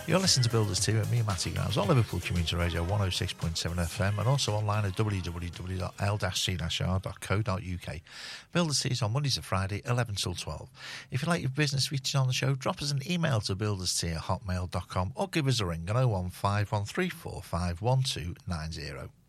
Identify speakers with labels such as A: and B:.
A: You're listening to Builders 2 at me, Matty Grimes, on Liverpool Community Radio 106.7 FM and also online at www.l-c-r.co.uk. Builders 2 is on Mondays to Friday, 11 till 12. If you'd like your business featured on the show, drop us an email to builders2@hotmail.com or give us a ring on 01513451290.